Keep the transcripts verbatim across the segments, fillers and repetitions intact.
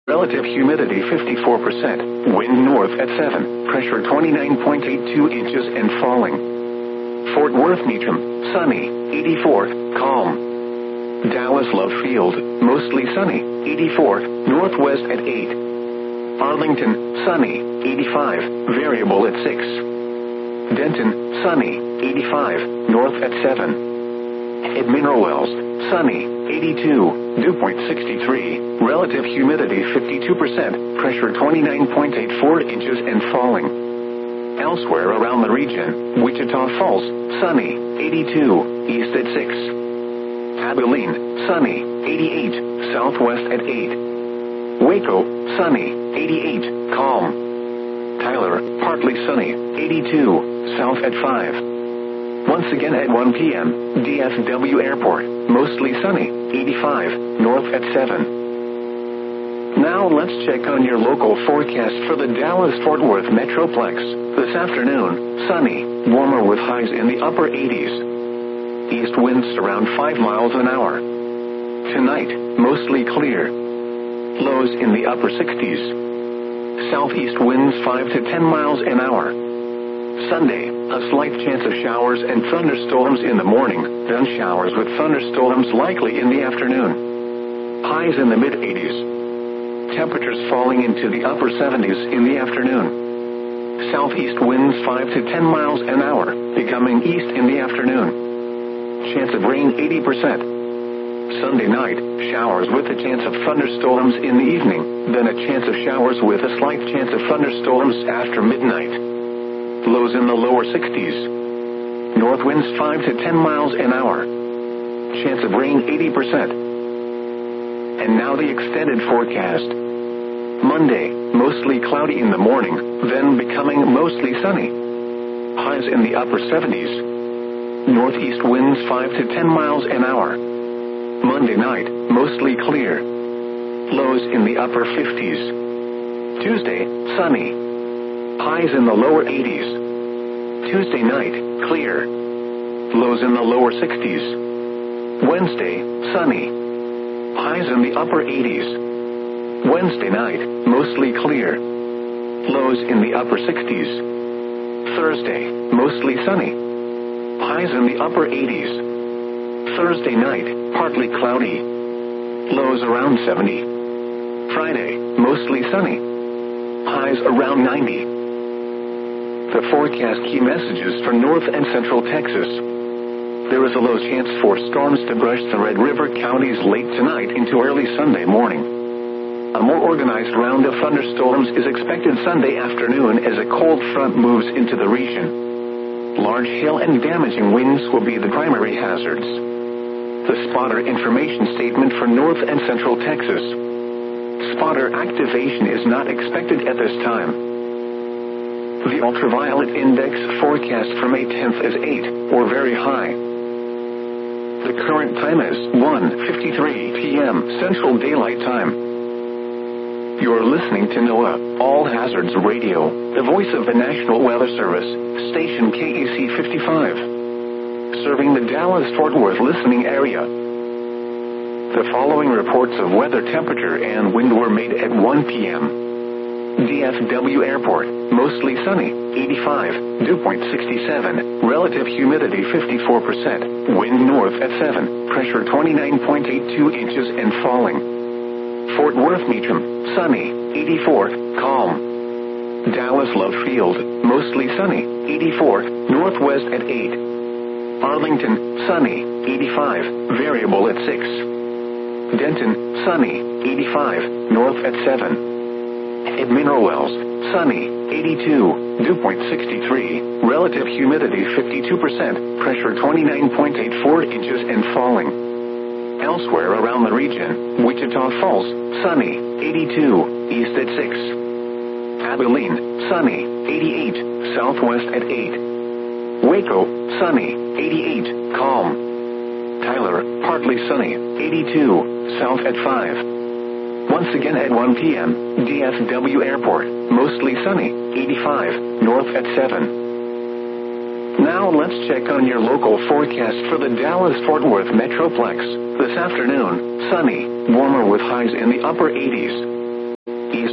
Relative humidity fifty-four percent. Wind north at seven. Pressure twenty-nine point eight two inches and falling. Fort Worth Meacham, sunny, eighty-four, calm. Dallas Love Field, mostly sunny, eighty-four, northwest at eight. Arlington, sunny, eighty-five, variable at six. Denton, sunny, eighty-five, north at seven. At Mineral Wells, sunny, eighty-two, dew point sixty-three, relative humidity fifty-two percent, pressure twenty-nine point eight four inches and falling. Elsewhere around the region, Wichita Falls, sunny, eighty-two, east at six. Abilene, sunny, eighty-eight, southwest at eight. Waco, sunny, eighty-eight, calm. Tyler, partly sunny, eighty-two, south at five. Once again at one p m, D F W Airport, mostly sunny, eighty-five, north at seven. Now let's check on your local forecast for the Dallas-Fort Worth Metroplex. This afternoon, sunny, warmer with highs in the upper eighties. East winds around five miles an hour. Tonight, mostly clear. Lows in the upper sixties. Southeast winds five to ten miles an hour. Sunday, a slight chance of showers and thunderstorms in the morning, then showers with thunderstorms likely in the afternoon. Highs in the mid-eighties. Temperatures falling into the upper seventies in the afternoon. Southeast winds five to ten miles an hour, becoming east in the afternoon. Chance of rain eighty percent. Sunday night, showers with a chance of thunderstorms in the evening, then a chance of showers with a slight chance of thunderstorms after midnight. Lows in the lower sixties. North winds five to ten miles an hour. Chance of rain eighty percent. And now the extended forecast. Monday, mostly cloudy in the morning, then becoming mostly sunny. Highs in the upper seventies. Northeast winds five to ten miles an hour. Monday night, mostly clear. Lows in the upper fifties. Tuesday, sunny. Highs in the lower eighties. Tuesday night, clear. Lows in the lower sixties. Wednesday, sunny. Highs in the upper eighties. Wednesday night, mostly clear. Lows in the upper sixties. Thursday, mostly sunny. Highs in the upper eighties. Thursday night, partly cloudy. Lows around seventy. Friday, mostly sunny. Highs around ninety. The forecast key messages for North and Central Texas. There is a low chance for storms to brush the Red River counties late tonight into early Sunday morning. A more organized round of thunderstorms is expected Sunday afternoon as a cold front moves into the region. Large hail and damaging winds will be the primary hazards. The spotter information statement for North and Central Texas. Spotter activation is not expected at this time. The ultraviolet index forecast for May tenth is eight, or very high. The current time is one fifty-three p m Central Daylight Time. You're listening to NOAA All Hazards Radio, the voice of the National Weather Service, station K A C fifty-five, serving the Dallas-Fort Worth listening area. The following reports of weather temperature and wind were made at one p m D F W Airport, mostly sunny, eighty-five, dew point sixty-seven, relative humidity fifty-four percent, wind north at seven, pressure twenty-nine point eight two inches and falling. Fort Worth Meacham, sunny, eighty-four, calm. Dallas Love Field, mostly sunny, eighty-four, northwest at eight. Arlington, sunny, eighty-five, variable at six. Denton, sunny, eighty-five, north at seven. At Mineral Wells, sunny, eighty-two, dew point sixty-three, relative humidity fifty-two percent, pressure twenty-nine point eight four inches and falling. Elsewhere around the region, Wichita Falls, sunny, eighty-two, east at six. Abilene, sunny, eighty-eight, southwest at eight. Waco, sunny, eighty-eight, calm. Tyler, partly sunny, eighty-two, south at five. Once again at one p m, D F W Airport, mostly sunny, eighty-five, north at seven. Now let's check on your local forecast for the Dallas-Fort Worth Metroplex. This afternoon, sunny, warmer with highs in the upper eighties.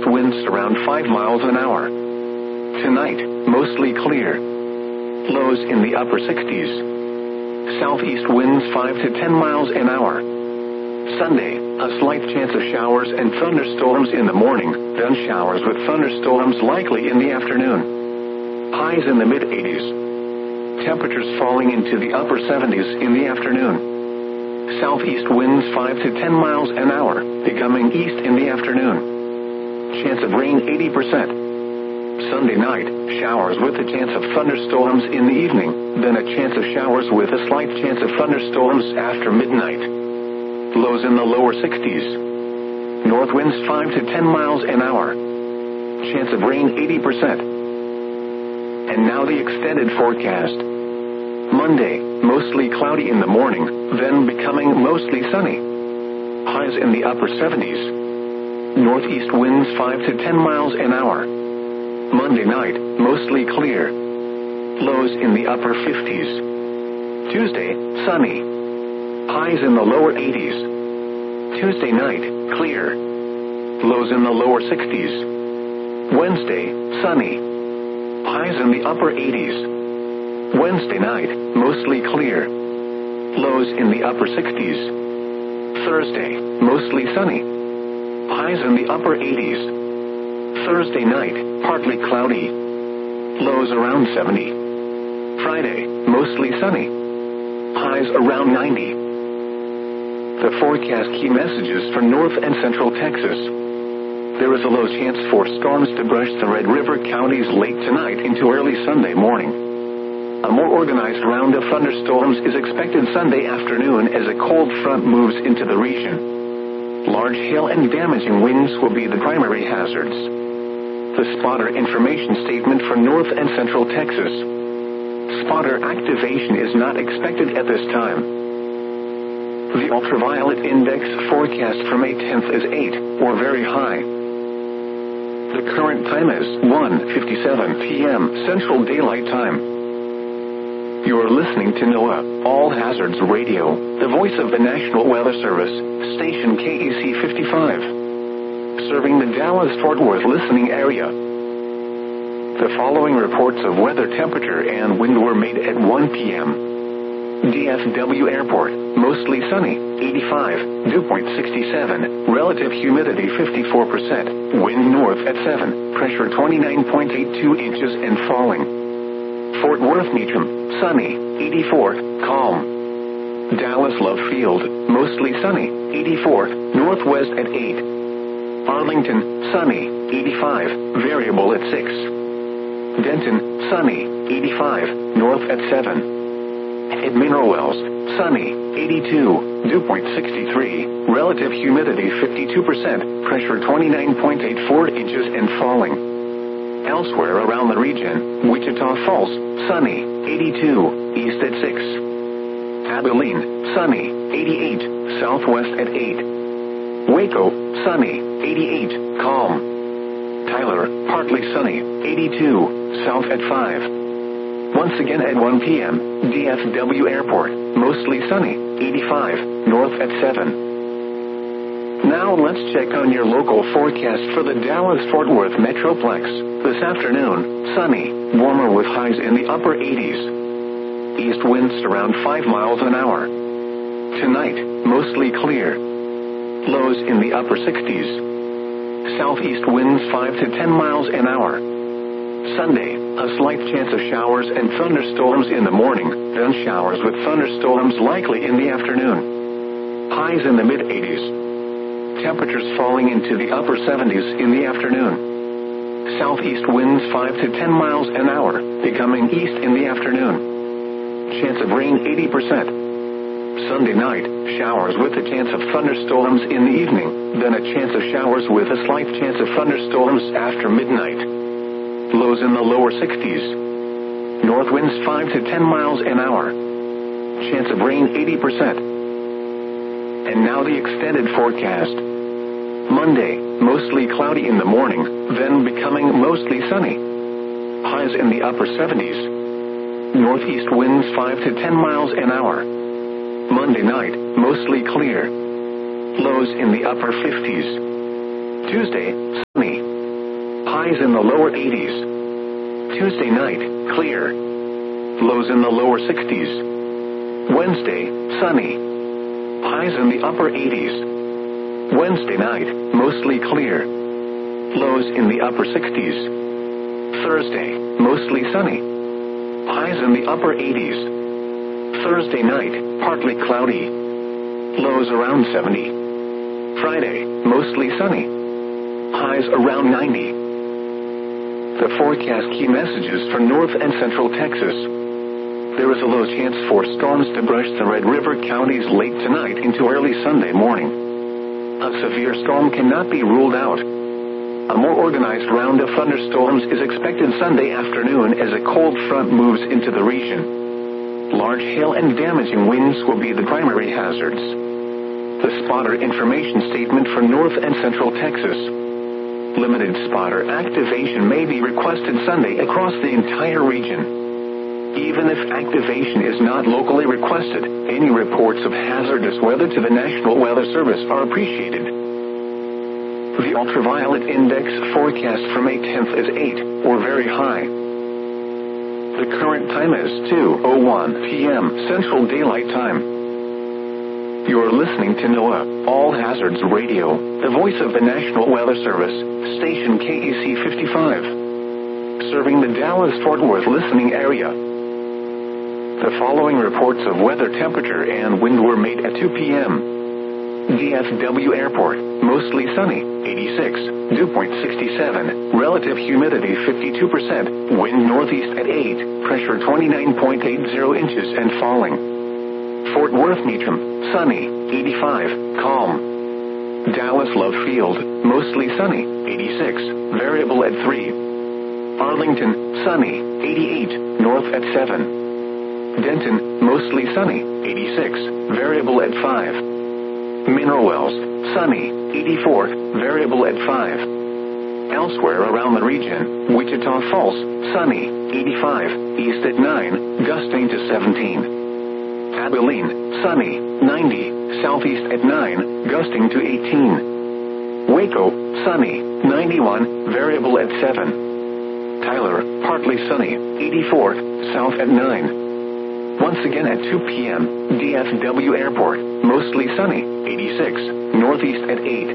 southeast winds around five miles an hour. Tonight, mostly clear. Lows in the upper sixties. Southeast winds five to ten miles an hour. Sunday, a slight chance of showers and thunderstorms in the morning, then showers with thunderstorms likely in the afternoon. Highs in the mid eighties. Temperatures falling into the upper seventies in the afternoon. Southeast winds five to ten miles an hour, becoming east in the afternoon. Chance of rain eighty percent. Sunday night, showers with a chance of thunderstorms in the evening, then a chance of showers with a slight chance of thunderstorms after midnight. Lows in the lower sixties. North winds five to ten miles an hour. Chance of rain eighty percent. And now the extended forecast. Monday, mostly cloudy in the morning, then becoming mostly sunny. Highs in the upper seventies. Northeast winds five to ten miles an hour. Monday night, mostly clear. Lows in the upper fifties. Tuesday, sunny. Highs in the lower eighties. Tuesday night, clear. Lows in the lower sixties. Wednesday, sunny. Highs in the upper eighties. Wednesday night, mostly clear. Lows in the upper sixties. Thursday, mostly sunny. Highs in the upper eighties. Thursday night, partly cloudy. Lows around seventy. Friday, mostly sunny. Highs around ninety. The forecast key messages for North and Central Texas. There is a low chance for storms to brush the Red River counties late tonight into early Sunday morning. A more organized round of thunderstorms is expected Sunday afternoon as a cold front moves into the region. Large hail and damaging winds will be the primary hazards. The spotter information statement for North and Central Texas. Spotter activation is not expected at this time. The ultraviolet index forecast for May tenth is eight, or very high. The current time is one fifty-seven p m Central Daylight Time. You are listening to NOAA All Hazards Radio, the voice of the National Weather Service, station K E C fifty-five, serving the Dallas-Fort Worth listening area. The following reports of weather temperature and wind were made at one p m D F W Airport, mostly sunny, eighty-five, dew point sixty-seven, relative humidity fifty-four percent, wind north at seven, pressure twenty-nine point eight two inches and falling. Fort Worth Meacham, sunny, eighty-four, calm. Dallas Love Field, mostly sunny, eighty-four, northwest at eight. Arlington, sunny, eighty-five, variable at six. Denton, sunny, eighty-five, north at seven. At Mineral Wells, sunny, eighty-two, dew point sixty-three, relative humidity fifty-two percent, pressure twenty-nine point eight four inches and falling. Elsewhere around the region, Wichita Falls, sunny, eighty-two, east at six. Abilene, sunny, eighty-eight, southwest at eight. Waco, sunny, eighty-eight, calm. Tyler, partly sunny, eighty-two, south at five. Once again at one p m, D F W Airport, mostly sunny, eighty-five, north at seven. Now let's check on your local forecast for the Dallas-Fort Worth Metroplex. This afternoon, sunny, warmer with highs in the upper eighties. East winds around five miles an hour. Tonight, mostly clear. Lows in the upper sixties. Southeast winds five to ten miles an hour. Sunday, a slight chance of showers and thunderstorms in the morning, then showers with thunderstorms likely in the afternoon. Highs in the mid eighties. Temperatures falling into the upper seventies in the afternoon. Southeast winds five to ten miles an hour, becoming east in the afternoon. Chance of rain eighty percent. Sunday night, showers with a chance of thunderstorms in the evening, then a chance of showers with a slight chance of thunderstorms after midnight. Lows in the lower sixties. North winds five to ten miles an hour. Chance of rain eighty percent. And now the extended forecast. Monday, mostly cloudy in the morning, then becoming mostly sunny. Highs in the upper seventies. Northeast winds five to ten miles an hour. Monday night, mostly clear. Lows in the upper fifties. Tuesday, sunny. highs in the lower eighties. Tuesday night, clear. Lows in the lower sixties. Wednesday, sunny. Highs in the upper eighties. Wednesday night, mostly clear. Lows in the upper sixties. Thursday, mostly sunny. Highs in the upper eighties. Thursday night, partly cloudy. Lows around seventy. Friday, mostly sunny. Highs around ninety. The forecast key messages for North and Central Texas. There is a low chance for storms to brush the Red River counties late tonight into early Sunday morning. A severe storm cannot be ruled out. A more organized round of thunderstorms is expected Sunday afternoon as a cold front moves into the region. Large hail and damaging winds will be the primary hazards. The spotter information statement for North and Central Texas. Limited spotter activation may be requested Sunday across the entire region. Even if activation is not locally requested, any reports of hazardous weather to the National Weather Service are appreciated. The ultraviolet index forecast for May tenth is eight, or very high. The current time is two oh one p.m. Central Daylight Time. You're listening to NOAA, All Hazards Radio, the voice of the National Weather Service, station K E C fifty-five. Serving the Dallas-Fort Worth listening area. The following reports of weather temperature and wind were made at two p.m. D F W Airport, mostly sunny, eighty-six, dew point sixty-seven, relative humidity fifty-two percent, wind northeast at eight, pressure twenty-nine point eight zero inches and falling. Fort Worth Meacham, sunny, eighty-five, calm. Dallas Love Field, mostly sunny, eighty-six, variable at three. Arlington, sunny, eighty-eight, north at seven. Denton, mostly sunny, eighty-six, variable at five. Mineral Wells, sunny, eighty-four, variable at five. Elsewhere around the region, Wichita Falls, sunny, eighty-five, east at nine, gusting to seventeen. Abilene, sunny, ninety, southeast at nine, gusting to eighteen. Waco, sunny, ninety-one, variable at seven. Tyler, partly sunny, eighty-four, south at nine. Once again at two p.m., D F W Airport, mostly sunny, eighty-six, northeast at eight.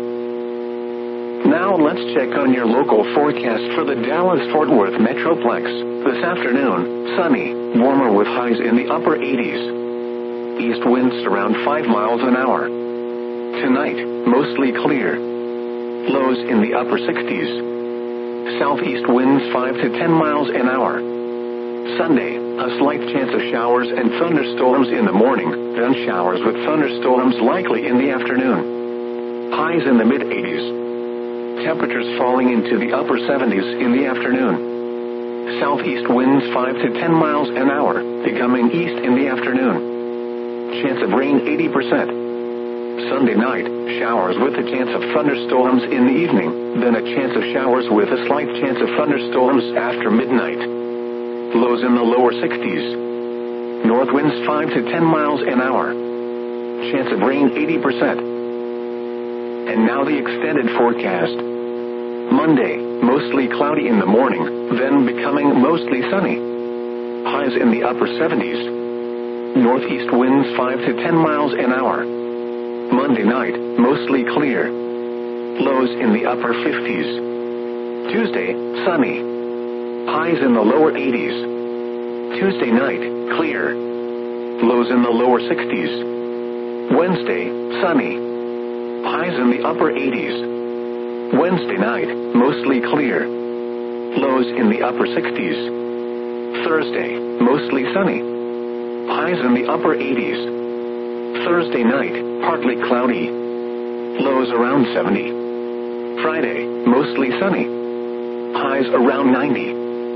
Now let's check on your local forecast for the Dallas-Fort Worth Metroplex. This afternoon, sunny, warmer with highs in the upper eighties. East winds around five miles an hour. Tonight, mostly clear. Lows in the upper sixties. Southeast winds five to ten miles an hour. Sunday, a slight chance of showers and thunderstorms in the morning, then showers with thunderstorms likely in the afternoon. Highs in the mid-eighties. Temperatures falling into the upper seventies in the afternoon. Southeast winds five to ten miles an hour, becoming east in the afternoon. Chance of rain eighty percent. Sunday night, showers with a chance of thunderstorms in the evening, then a chance of showers with a slight chance of thunderstorms after midnight. Lows in the lower sixties. North winds five to ten miles an hour. Chance of rain eighty percent. And now the extended forecast. Monday, mostly cloudy in the morning, then becoming mostly sunny. Highs in the upper seventies. Northeast winds five to ten miles an hour. Monday night, mostly clear. Lows in the upper fifties. Tuesday, sunny. Highs in the lower eighties. Tuesday night, clear. Lows in the lower sixties. Wednesday, sunny. Highs in the upper eighties. Wednesday night, mostly clear. Lows in the upper sixties. Thursday, mostly sunny. Highs in the upper eighties. Thursday night, partly cloudy. Lows around seventy. Friday, mostly sunny. Highs around ninety.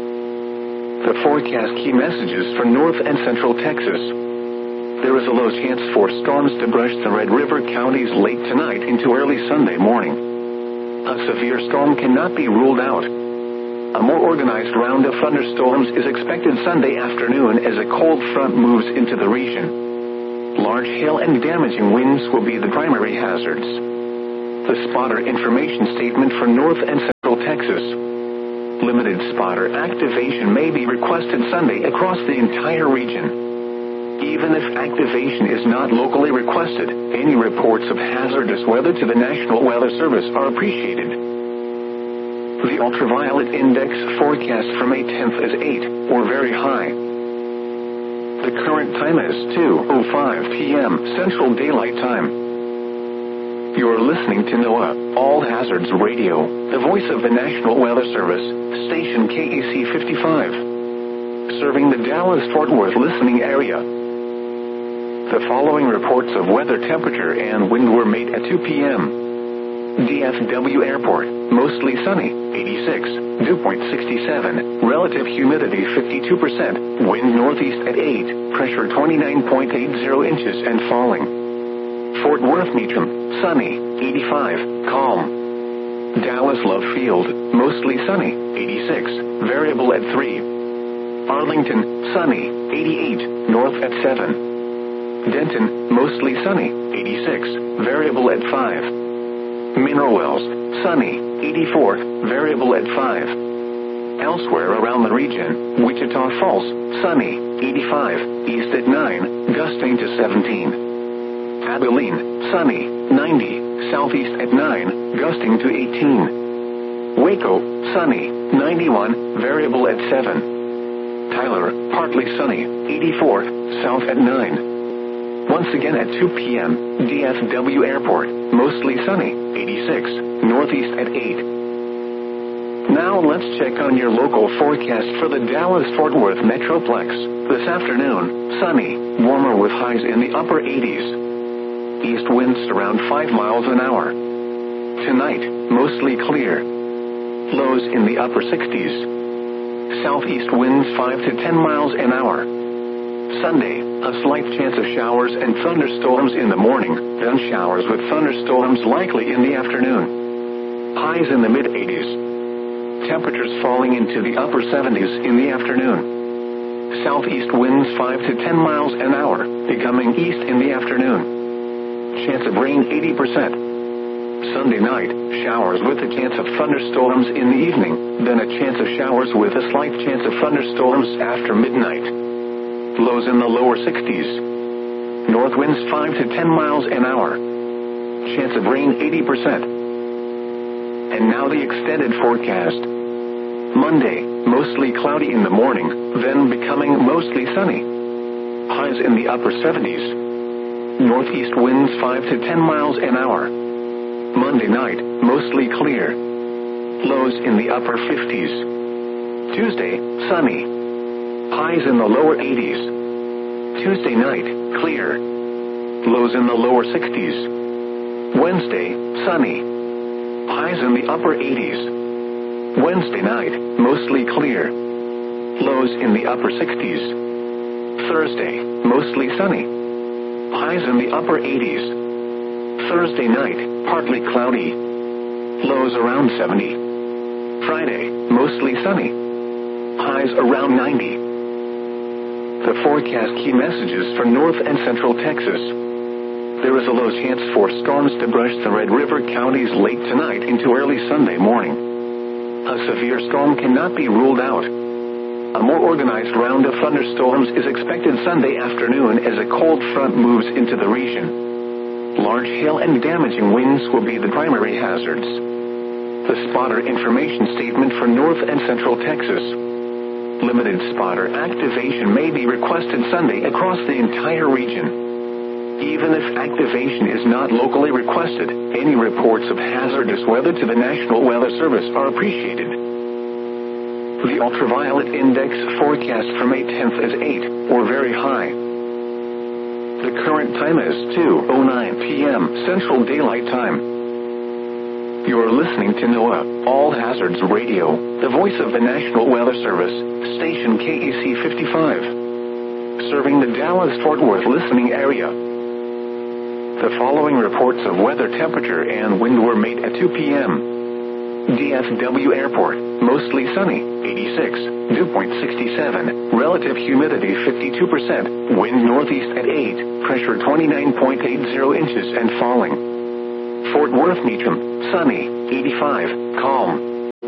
The forecast key messages for North and Central Texas. There is a low chance for storms to brush the Red River counties late tonight into early Sunday morning. A severe storm cannot be ruled out. A more organized round of thunderstorms is expected Sunday afternoon as a cold front moves into the region. Large hail and damaging winds will be the primary hazards. The spotter information statement for North and Central Texas. Limited spotter activation may be requested Sunday across the entire region. Even if activation is not locally requested, any reports of hazardous weather to the National Weather Service are appreciated. The ultraviolet index forecast for May tenth is eight, or very high. The current time is two oh five p.m. Central Daylight Time. You're listening to NOAA All Hazards Radio, the voice of the National Weather Service, station K E C fifty-five, serving the Dallas-Fort Worth listening area. The following reports of weather, temperature, and wind were made at two p.m. D F W Airport, mostly sunny, eighty-six, dew point sixty-seven, relative humidity fifty-two percent, wind northeast at eight, pressure twenty-nine point eight zero inches and falling. Fort Worth Meacham, sunny, eighty-five, calm. Dallas Love Field, mostly sunny, eighty-six, variable at three. Arlington, sunny, eighty-eight, north at seven. Denton, mostly sunny, eighty-six, variable at five. Mineral Wells, sunny, eighty-four, variable at five. Elsewhere around the region, Wichita Falls, sunny, eighty-five, east at nine, gusting to seventeen. Abilene, sunny, ninety, southeast at nine, gusting to eighteen. Waco, sunny, ninety-one, variable at seven. Tyler, partly sunny, eighty-four, south at nine. Once again at two p.m., D F W Airport, mostly sunny, eighty-six, northeast at eight. Now let's check on your local forecast for the Dallas-Fort Worth Metroplex. This afternoon, sunny, warmer with highs in the upper eighties. East winds around five miles an hour. Tonight, mostly clear. Lows in the upper sixties. Southeast winds five to ten miles an hour. Sunday, a slight chance of showers and thunderstorms in the morning, then showers with thunderstorms likely in the afternoon. Highs in the mid-eighties. Temperatures falling into the upper seventies in the afternoon. Southeast winds five to ten miles an hour, becoming east in the afternoon. Chance of rain eighty percent. Sunday night, showers with a chance of thunderstorms in the evening, then a chance of showers with a slight chance of thunderstorms after midnight. Lows in the lower sixties. North winds five to ten miles an hour. Chance of rain eighty percent. And now the extended forecast. Monday, mostly cloudy in the morning, then becoming mostly sunny. Highs in the upper seventies. Northeast winds five to ten miles an hour. Monday night, mostly clear. Lows in the upper fifties. Tuesday, sunny. Highs in the lower eighties. Tuesday night, clear. Lows in the lower sixties. Wednesday, sunny. Highs in the upper eighties. Wednesday night, mostly clear. Lows in the upper sixties. Thursday, mostly sunny. Highs in the upper eighties. Thursday night, partly cloudy. Lows around seventy. Friday, mostly sunny. Highs around ninety. The forecast key messages for North and Central Texas. There is a low chance for storms to brush the Red River counties late tonight into early Sunday morning. A severe storm cannot be ruled out. A more organized round of thunderstorms is expected Sunday afternoon as a cold front moves into the region. Large hail and damaging winds will be the primary hazards. The spotter information statement for North and Central Texas. Limited spotter activation may be requested Sunday across the entire region. Even if activation is not locally requested, any reports of hazardous weather to the National Weather Service are appreciated. The ultraviolet index forecast for May tenth is eight, or very high. The current time is two oh nine p.m. Central Daylight Time. You're listening to NOAA All Hazards Radio, the voice of the National Weather Service, station K E C fifty-five, serving the Dallas-Fort Worth listening area. The following reports of weather, temperature, and wind were made at two p.m. D F W Airport, mostly sunny, eighty-six, dew point sixty-seven, relative humidity fifty-two percent, wind northeast at eight, pressure twenty-nine point eight zero inches and falling. Fort Worth Meacham, sunny, eighty-five, calm.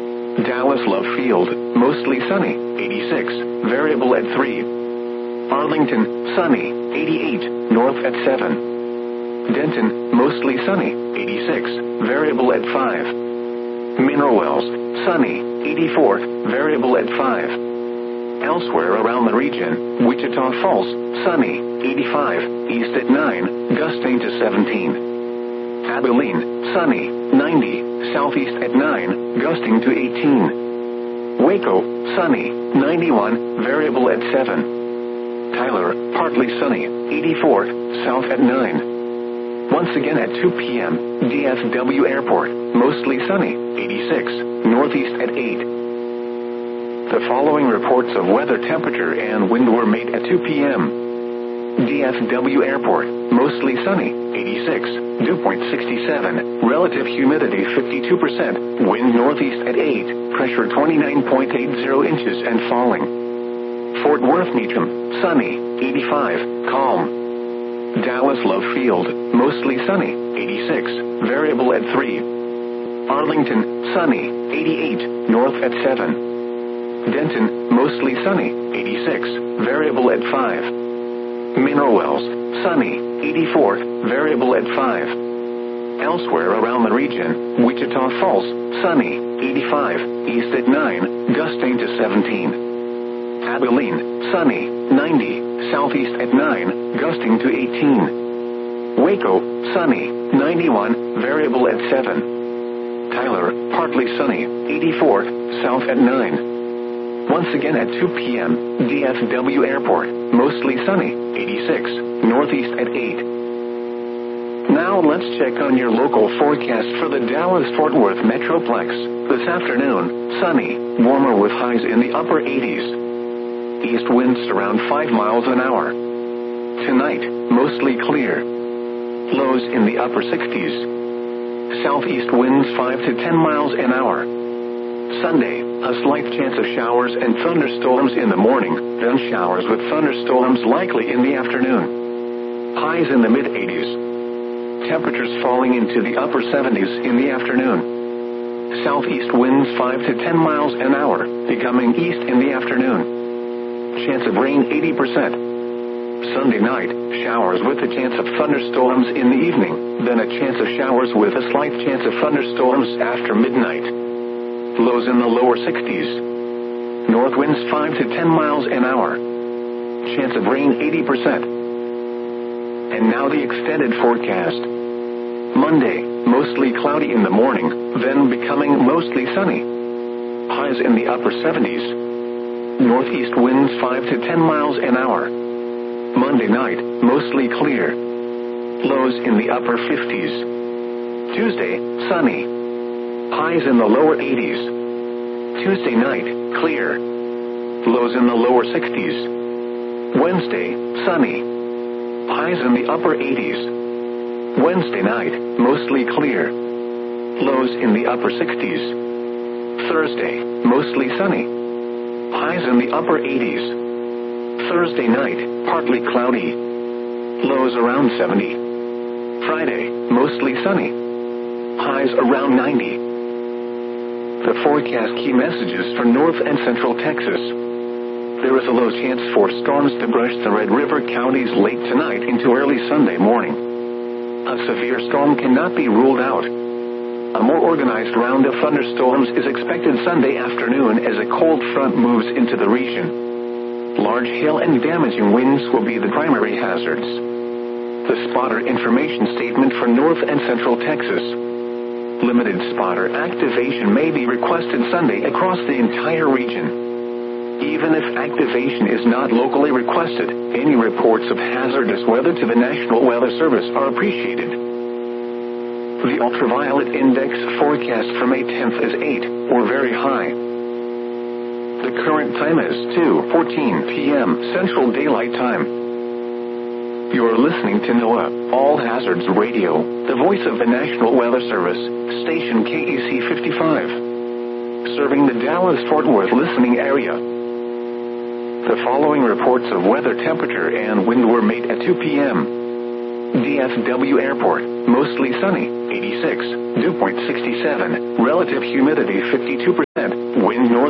Dallas Love Field, mostly sunny, eighty-six, variable at three. Arlington, sunny, eighty-eight, north at seven. Denton, mostly sunny, eighty-six, variable at five. Mineral Wells, sunny, eighty-four, variable at five. Elsewhere around the region, Wichita Falls, sunny, eighty-five, east at nine, gusting to seventeen. Abilene, sunny, ninety, southeast at nine, gusting to eighteen. Waco, sunny, ninety-one, variable at seven. Tyler, partly sunny, eighty-four, south at nine. Once again at two p.m., D F W Airport, mostly sunny, eighty-six, northeast at eight. The following reports of weather, temperature, and wind were made at two p.m. D F W Airport, mostly sunny, eighty-six, dew point sixty-seven, relative humidity fifty-two percent, wind northeast at eight, pressure twenty-nine point eight zero inches and falling. Fort Worth Meacham, sunny, eighty-five, calm. Dallas Love Field, mostly sunny, eighty-six, variable at three. Arlington, sunny, eighty-eight, north at seven. Denton, mostly sunny, eighty-six, variable at five. Mineral Wells, sunny, eighty-four, variable at five. Elsewhere around the region, Wichita Falls, sunny, eighty-five, east at nine, gusting to seventeen. Abilene, sunny, ninety, southeast at nine, gusting to eighteen. Waco, sunny, ninety-one, variable at seven. Tyler, partly sunny, eighty-four, south at nine. Once again at two p.m., D F W Airport, mostly sunny, eighty-six, northeast at eight. Now let's check on your local forecast for the Dallas-Fort Worth Metroplex. This afternoon, sunny, warmer with highs in the upper eighties. East winds around five miles an hour. Tonight, mostly clear. Lows in the upper sixties. Southeast winds five to ten miles an hour. Sunday, a slight chance of showers and thunderstorms in the morning, then showers with thunderstorms likely in the afternoon. Highs in the mid-eighties. Temperatures falling into the upper seventies in the afternoon. Southeast winds five to ten miles an hour, becoming east in the afternoon. Chance of rain eighty percent. Sunday night, showers with a chance of thunderstorms in the evening, then a chance of showers with a slight chance of thunderstorms after midnight. Lows in the lower sixties. North winds five to ten miles an hour. Chance of rain eighty percent. And now the extended forecast. Monday, mostly cloudy in the morning, then becoming mostly sunny. Highs in the upper seventies. Northeast winds five to ten miles an hour. Monday night, mostly clear. Lows in the upper fifties. Tuesday, sunny. Highs in the lower eighties. Tuesday night, clear. Lows in the lower sixties. Wednesday, sunny. Highs in the upper eighties. Wednesday night, mostly clear. Lows in the upper sixties. Thursday, mostly sunny. Highs in the upper eighties. Thursday night, partly cloudy. Lows around seventy. Friday, mostly sunny. Highs around ninety. The forecast key messages for North and Central Texas. There is a low chance for storms to brush the Red River counties late tonight into early Sunday morning. A severe storm cannot be ruled out. A more organized round of thunderstorms is expected Sunday afternoon as a cold front moves into the region. Large hail and damaging winds will be the primary hazards. The spotter information statement for North and Central Texas. Limited spotter activation may be requested Sunday across the entire region. Even if activation is not locally requested, any reports of hazardous weather to the National Weather Service are appreciated. The ultraviolet index forecast for May tenth is eight, or very high. The current time is two fourteen p.m. Central Daylight Time. You're listening to NOAA All Hazards Radio, the voice of the National Weather Service, station K E C fifty-five, serving the Dallas-Fort Worth listening area. The following reports of weather, temperature, and wind were made at two p.m. D F W Airport, mostly sunny, eighty-six, dew point sixty-seven, relative humidity fifty-two percent,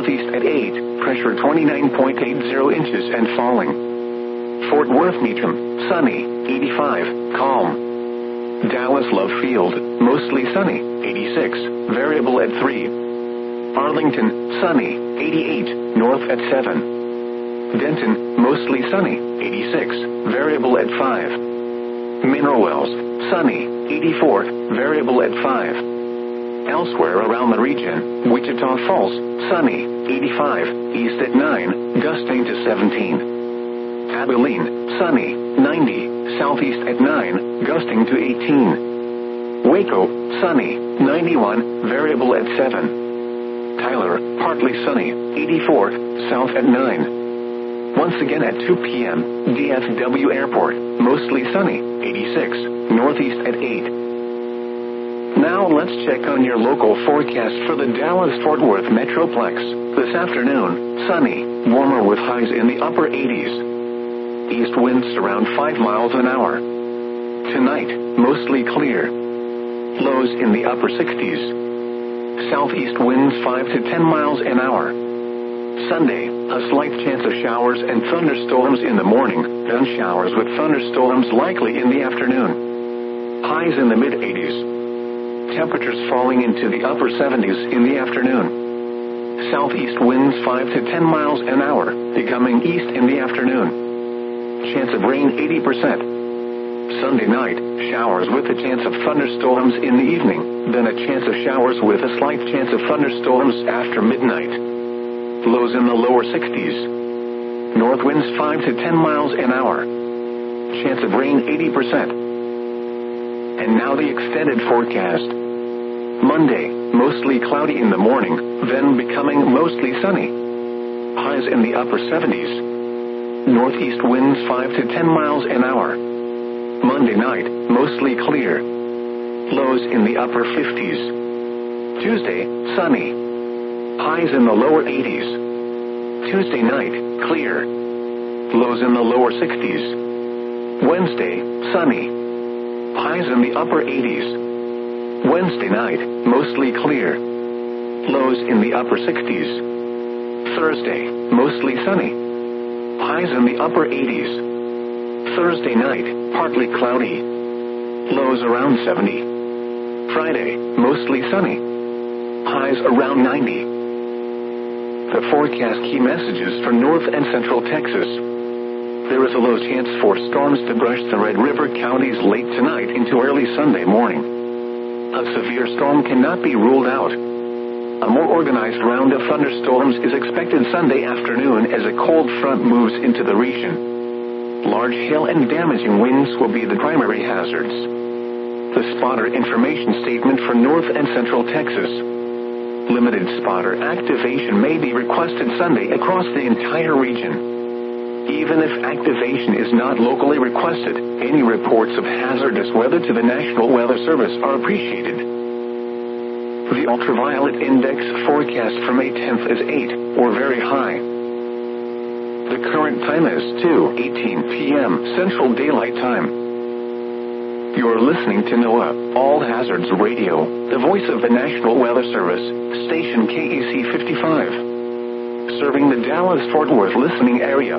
northeast at eight, pressure twenty-nine point eight zero inches and falling. Fort Worth Meacham, sunny, eighty-five, calm. Dallas Love Field, mostly sunny, eighty-six, variable at three. Arlington, sunny, eighty-eight, north at seven. Denton, mostly sunny, eighty-six, variable at five. Mineral Wells, sunny, eighty-four, variable at five. Elsewhere around the region, Wichita Falls, sunny, eighty-five, east at nine, gusting to seventeen. Abilene, sunny, ninety, southeast at nine, gusting to eighteen. Waco, sunny, ninety-one, variable at seven. Tyler, partly sunny, eighty-four, south at nine. Once again at two p.m., D F W Airport, mostly sunny, eighty-six, northeast at eight. Now let's check on your local forecast for the Dallas-Fort Worth Metroplex. This afternoon, sunny, warmer with highs in the upper eighties. East winds around five miles an hour. Tonight, mostly clear. Lows in the upper sixties. Southeast winds five to ten miles an hour. Sunday, a slight chance of showers and thunderstorms in the morning, then showers with thunderstorms likely in the afternoon. Highs in the mid-eighties. Temperatures falling into the upper seventies in the afternoon. Southeast winds five to ten miles an hour, becoming east in the afternoon. Chance of rain eighty percent. Sunday night, showers with a chance of thunderstorms in the evening, then a chance of showers with a slight chance of thunderstorms after midnight. Lows in the lower sixties. North winds five to ten miles an hour. Chance of rain eighty percent. And now the extended forecast. Monday, mostly cloudy in the morning, then becoming mostly sunny. Highs in the upper seventies. Northeast winds five to ten miles an hour. Monday night, mostly clear. Lows in the upper fifties. Tuesday, sunny. Highs in the lower eighties. Tuesday night, clear. Lows in the lower sixties. Wednesday, sunny. Highs in the upper eighties. Wednesday night, mostly clear. Lows in the upper sixties. Thursday, mostly sunny. Highs in the upper eighties. Thursday night, partly cloudy. Lows around seventy. Friday, mostly sunny. Highs around ninety. The forecast key messages for North and Central Texas. There is a low chance for storms to brush the Red River counties late tonight into early Sunday morning. A severe storm cannot be ruled out. A more organized round of thunderstorms is expected Sunday afternoon as a cold front moves into the region. Large hail and damaging winds will be the primary hazards. The spotter information statement for North and Central Texas. Limited spotter activation may be requested Sunday across the entire region. Even if activation is not locally requested, any reports of hazardous weather to the National Weather Service are appreciated. The ultraviolet index forecast for May tenth is eight, or very high. The current time is two eighteen p.m. Central Daylight Time. You're listening to NOAA All Hazards Radio, the voice of the National Weather Service, station K E C fifty-five. Serving the Dallas-Fort Worth listening area.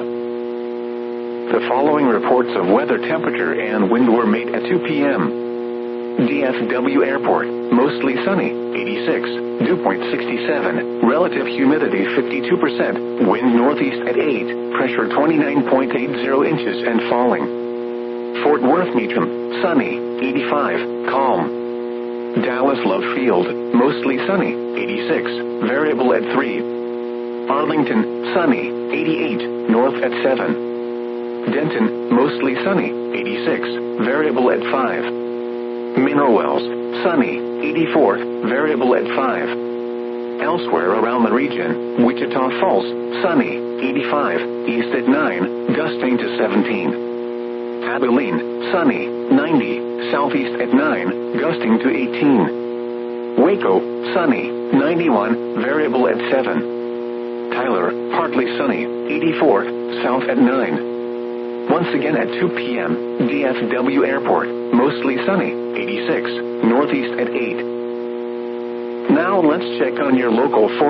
The following reports of weather, temperature, and wind were made at two p.m. D F W Airport, mostly sunny, eighty-six, dew point sixty-seven, relative humidity fifty-two percent, wind northeast at eight, pressure twenty-nine point eight zero inches and falling. Fort Worth Meacham, sunny, eighty-five, calm. Dallas Love Field, mostly sunny, eighty-six, variable at three. Arlington, sunny, eighty-eight, north at seven. Denton, mostly sunny, eighty-six, variable at five. Mineral Wells, sunny, eighty-four, variable at five. Elsewhere around the region, Wichita Falls, sunny, eighty-five, east at nine, gusting to seventeen. Abilene, sunny, ninety, southeast at nine, gusting to eighteen. Waco, sunny, ninety-one, variable at seven. Tyler, partly sunny, eighty-four, south at nine. Once again at two p.m., D F W Airport, mostly sunny, eighty-six, northeast at eight. Now let's check on your local forecast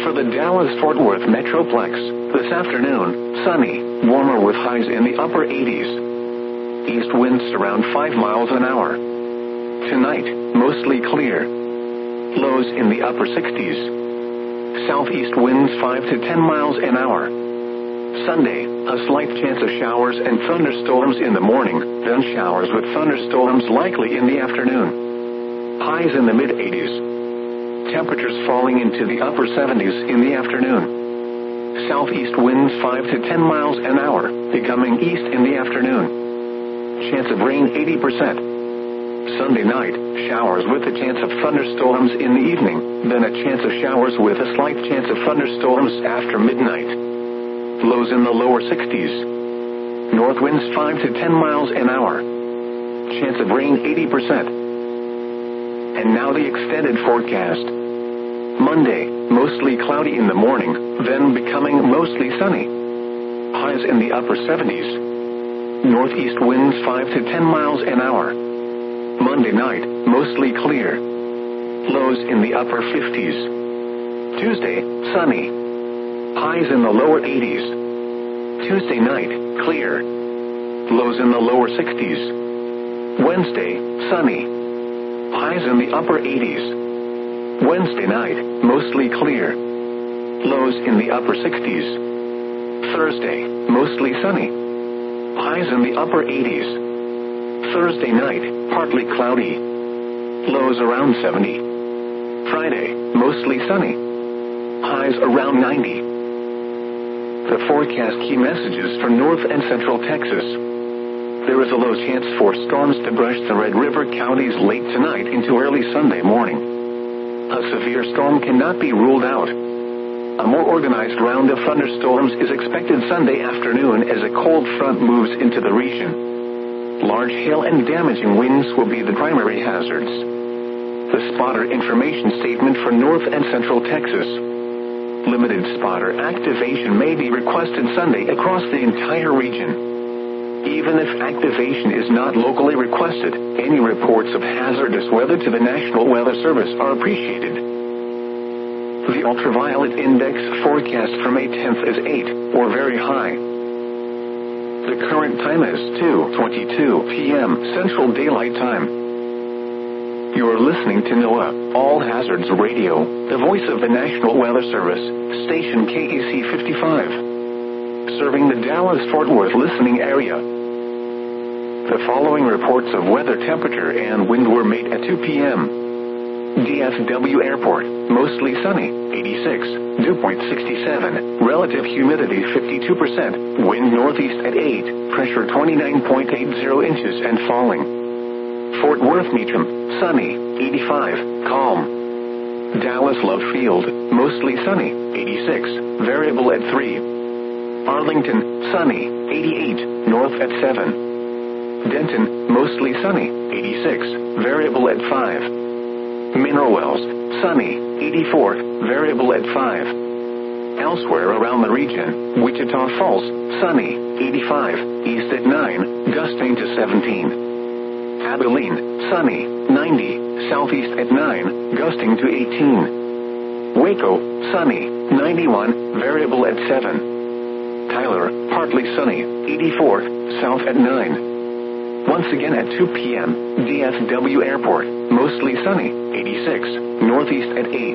for the Dallas-Fort Worth Metroplex. This afternoon, sunny, warmer with highs in the upper eighties. East winds around five miles an hour. Tonight, mostly clear. Lows in the upper sixties. Southeast winds five to ten miles an hour. Sunday, a slight chance of showers and thunderstorms in the morning, then showers with thunderstorms likely in the afternoon. Highs in the mid-eighties. Temperatures falling into the upper seventies in the afternoon. Southeast winds five to ten miles an hour, becoming east in the afternoon. Chance of rain eighty percent. Sunday night, showers with a chance of thunderstorms in the evening, then a chance of showers with a slight chance of thunderstorms after midnight. Lows in the lower sixties. North winds five to ten miles an hour. Chance of rain eighty percent. And now the extended forecast. Monday, mostly cloudy in the morning, then becoming mostly sunny. Highs in the upper seventies. Northeast winds five to ten miles an hour. Monday night, mostly clear. Lows in the upper fifties. Tuesday, sunny. Highs in the lower eighties. Tuesday night, clear. Lows in the lower sixties. Wednesday, sunny. Highs in the upper eighties. Wednesday night, mostly clear. Lows in the upper sixties. Thursday, mostly sunny. Highs in the upper eighties. Thursday night, partly cloudy. Lows around seventy. Friday, mostly sunny. Highs around ninety. The forecast key messages for North and Central Texas. There is a low chance for storms to brush the Red River counties late tonight into early Sunday morning. A severe storm cannot be ruled out. A more organized round of thunderstorms is expected Sunday afternoon as a cold front moves into the region. Large hail and damaging winds will be the primary hazards. The spotter information statement for North and Central Texas. Limited spotter activation may be requested Sunday across the entire region. Even if activation is not locally requested, any reports of hazardous weather to the National Weather Service are appreciated. The ultraviolet index forecast for May tenth is eight, or very high. The current time is two twenty-two p.m. Central Daylight Time. You are listening to NOAA, All Hazards Radio, the voice of the National Weather Service, station K E C fifty-five. Serving the Dallas-Fort Worth listening area. The following reports of weather temperature and wind were made at two p.m. D F W Airport, mostly sunny, eighty-six, dew point sixty-seven, relative humidity fifty-two percent, wind northeast at eight, pressure twenty-nine point eight zero inches and falling. Fort Worth Meacham, sunny, eighty-five, calm. Dallas Love Field, mostly sunny, eighty-six, variable at three. Arlington, sunny, eighty-eight, north at seven. Denton, mostly sunny, eighty-six, variable at five. Mineral Wells, sunny, eighty-four, variable at five. Elsewhere around the region, Wichita Falls, sunny, eighty-five, east at nine, gusting to seventeen. Abilene, sunny, ninety, southeast at nine, gusting to eighteen. Waco, sunny, ninety-one, variable at seven. Tyler, partly sunny, eighty-four, south at nine. Once again at two p.m., D F W Airport, mostly sunny, eighty-six, northeast at eight.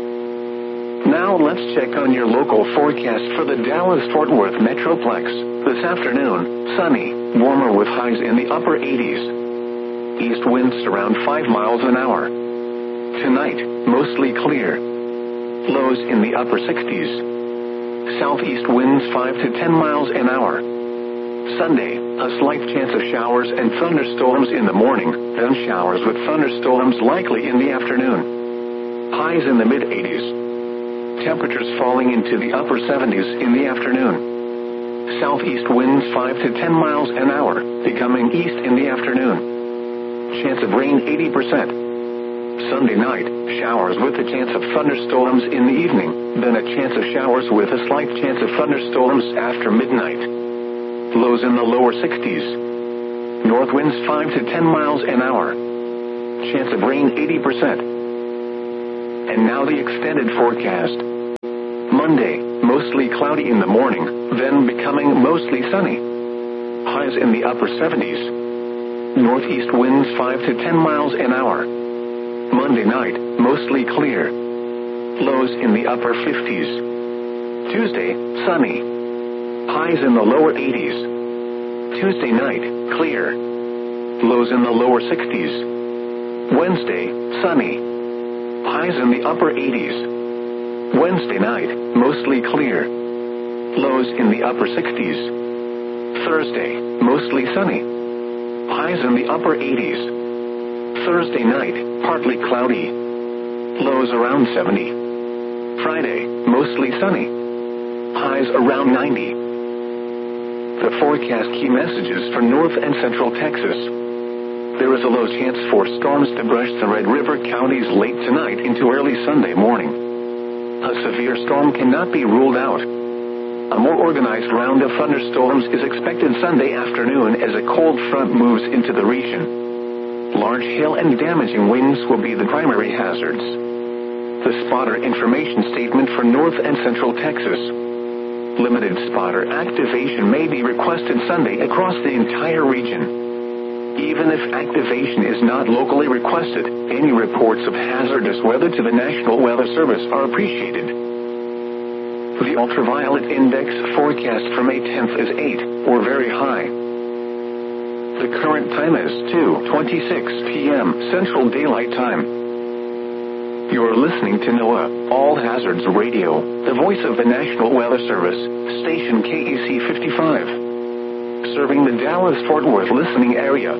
Now let's check on your local forecast for the Dallas-Fort Worth Metroplex. This afternoon, sunny, warmer with highs in the upper eighties. East winds around five miles an hour. Tonight, mostly clear. Lows in the upper sixties. Southeast winds five to ten miles an hour. Sunday, a slight chance of showers and thunderstorms in the morning, then showers with thunderstorms likely in the afternoon. Highs in the mid-eighties. Temperatures falling into the upper seventies in the afternoon. Southeast winds five to ten miles an hour, becoming east in the afternoon. Chance of rain eighty percent. Sunday night, showers with a chance of thunderstorms in the evening, then a chance of showers with a slight chance of thunderstorms after midnight. Lows in the lower sixties. North winds five to ten miles an hour. Chance of rain eighty percent. And now the extended forecast. Monday, mostly cloudy in the morning, then becoming mostly sunny. Highs in the upper seventies. Northeast winds five to ten miles an hour. Monday night, mostly clear. Lows in the upper fifties. Tuesday, sunny. Highs in the lower eighties. Tuesday night, clear. Lows in the lower sixties. Wednesday, sunny. Highs in the upper eighties. Wednesday night, mostly clear. Lows in the upper sixties. Thursday, mostly sunny. Highs in the upper eighties. Thursday night, partly cloudy. Lows around seventy. Friday, mostly sunny. Highs around ninety. The forecast key messages for North and Central Texas. There is a low chance for storms to brush the Red River counties late tonight into early Sunday morning. A severe storm cannot be ruled out. A more organized round of thunderstorms is expected Sunday afternoon as a cold front moves into the region. Large hail and damaging winds will be the primary hazards. The spotter information statement for North and Central Texas. Limited spotter activation may be requested Sunday across the entire region. Even if activation is not locally requested, any reports of hazardous weather to the National Weather Service are appreciated. The ultraviolet index forecast for May tenth is eight, or very high. The current time is two twenty-six p.m. Central Daylight Time. You're listening to NOAA All Hazards Radio, the voice of the National Weather Service, station K E C fifty-five, serving the Dallas-Fort Worth listening area.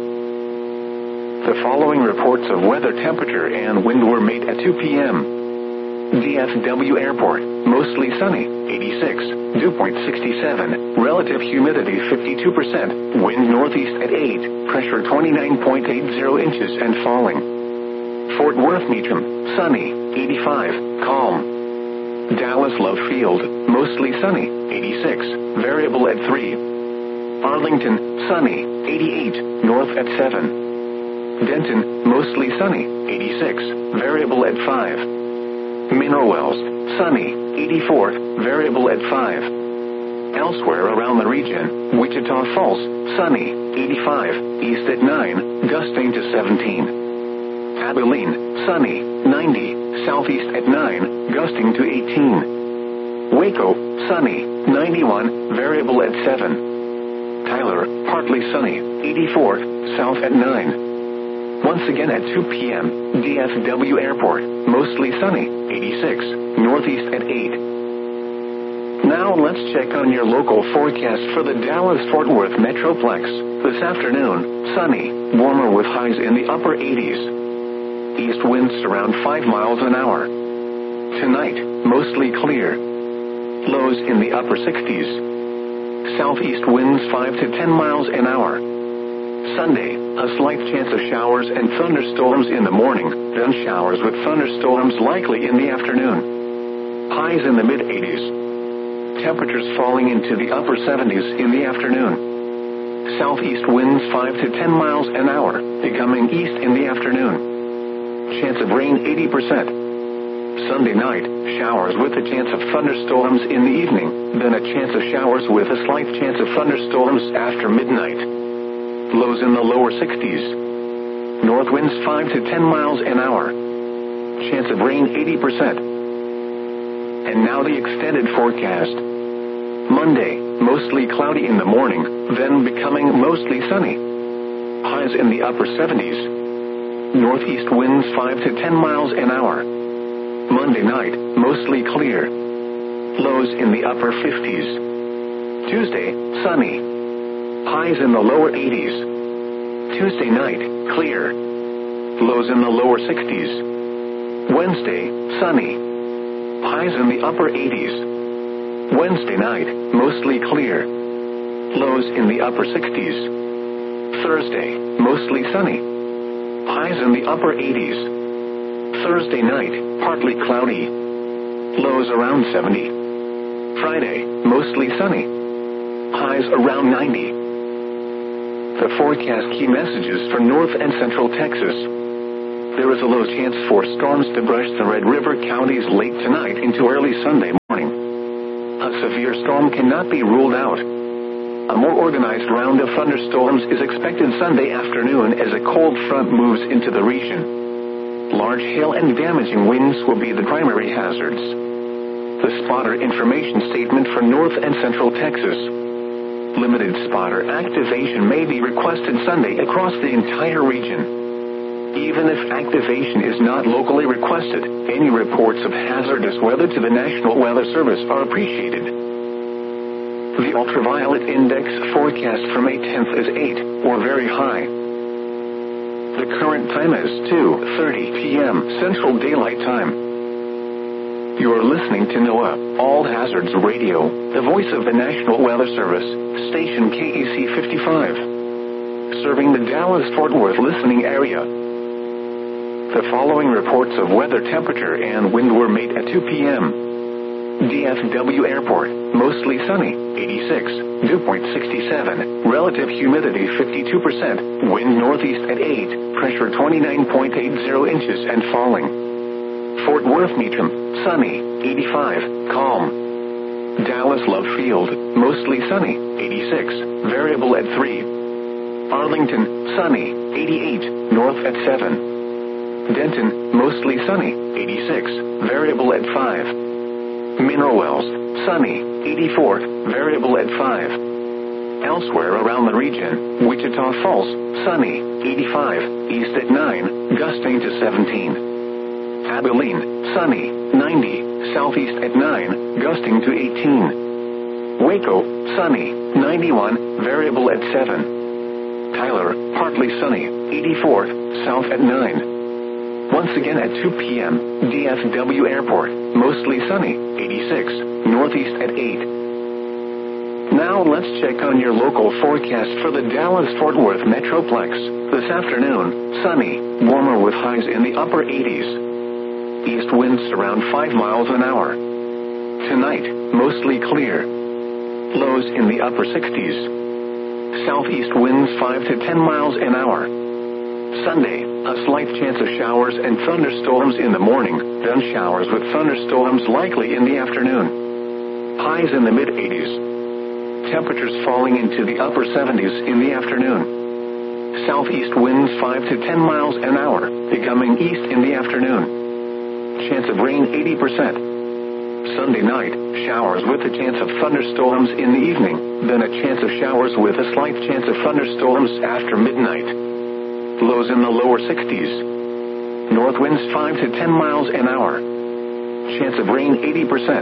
The following reports of weather temperature and wind were made at two p.m. D F W Airport, mostly sunny, eighty-six, dew point sixty-seven, relative humidity fifty-two percent, wind northeast at eight, pressure twenty-nine point eight zero inches and falling. Fort Worth Meacham, sunny, eighty-five, calm. Dallas Love Field, mostly sunny, eighty-six, variable at three. Arlington, sunny, eighty-eight, north at seven. Denton, mostly sunny, eighty-six, variable at five. Mineral Wells, sunny, eighty-four, variable at five. Elsewhere around the region, Wichita Falls, sunny, eighty-five, east at nine, gusting to seventeen. Abilene, sunny, ninety, southeast at nine, gusting to eighteen. Waco, sunny, ninety-one, variable at seven. Tyler, partly sunny, eighty-four, south at nine. Once again at two p.m., D F W Airport, mostly sunny, eighty-six, northeast at eight. Now let's check on your local forecast for the Dallas-Fort Worth Metroplex. This afternoon, sunny, warmer with highs in the upper eighties. East winds around five miles an hour. Tonight, mostly clear. Lows in the upper sixties. Southeast winds five to ten miles an hour. Sunday, a slight chance of showers and thunderstorms in the morning, then showers with thunderstorms likely in the afternoon. Highs in the mid-eighties. Temperatures falling into the upper seventies in the afternoon. Southeast winds five to ten miles an hour, becoming east in the afternoon. Chance of rain eighty percent. Sunday night, showers with a chance of thunderstorms in the evening, then a chance of showers with a slight chance of thunderstorms after midnight. Lows in the lower sixties. North winds five to ten miles an hour. Chance of rain eighty percent. And now the extended forecast. Monday, mostly cloudy in the morning, then becoming mostly sunny. Highs in the upper seventies. Northeast winds five to ten miles an hour. Monday night, mostly clear. Lows in the upper fifties. Tuesday, sunny. Highs in the lower eighties. Tuesday night, clear. Lows in the lower sixties. Wednesday, sunny. Highs in the upper eighties. Wednesday night, mostly clear. Lows in the upper sixties. Thursday, mostly sunny. Highs in the upper eighties. Thursday night, partly cloudy. Lows around seventy. Friday, mostly sunny. Highs around ninety. The forecast key messages for North and Central Texas. There is a low chance for storms to brush the Red River counties late tonight into early Sunday morning. A severe storm cannot be ruled out. A more organized round of thunderstorms is expected Sunday afternoon as a cold front moves into the region. Large hail and damaging winds will be the primary hazards. The spotter information statement for North and Central Texas. Limited spotter activation may be requested Sunday across the entire region. Even if activation is not locally requested, any reports of hazardous weather to the National Weather Service are appreciated. The ultraviolet index forecast for May tenth is eight, or very high. The current time is two thirty p.m. Central Daylight Time. You are listening to NOAA All Hazards Radio, the voice of the National Weather Service, station K E C fifty-five, serving the Dallas-Fort Worth listening area. The following reports of weather, temperature, and wind were made at two p.m. D F W Airport, mostly sunny, eighty-six, dew point sixty-seven, relative humidity fifty-two percent, wind northeast at eight, pressure twenty-nine point eight zero inches and falling. Fort Worth Meacham, sunny, eighty-five, calm. Dallas Love Field, mostly sunny, eighty-six, variable at three. Arlington, sunny, eighty-eight, north at seven. Denton, mostly sunny, eighty-six, variable at five. Mineral Wells, sunny, eighty-four, variable at five. Elsewhere around the region, Wichita Falls, sunny, eighty-five, east at nine, gusting to seventeen. Abilene, sunny, ninety, southeast at nine, gusting to eighteen. Waco, sunny, ninety-one, variable at seven. Tyler, partly sunny, eighty-four, south at nine. Once again at two p.m., D F W Airport, mostly sunny, eighty-six, northeast at eight. Now let's check on your local forecast for the Dallas-Fort Worth Metroplex. This afternoon, sunny, warmer with highs in the upper eighties. East winds around five miles an hour. Tonight, mostly clear. Lows in the upper sixties. Southeast winds five to ten miles an hour. Sunday, a slight chance of showers and thunderstorms in the morning, then showers with thunderstorms likely in the afternoon. Highs in the mid-eighties. Temperatures falling into the upper seventies in the afternoon. Southeast winds five to ten miles an hour, becoming east in the afternoon. Chance of rain eighty percent. Sunday night, showers with a chance of thunderstorms in the evening, then a chance of showers with a slight chance of thunderstorms after midnight. Lows in the lower sixties. North winds five to ten miles an hour. Chance of rain eighty percent.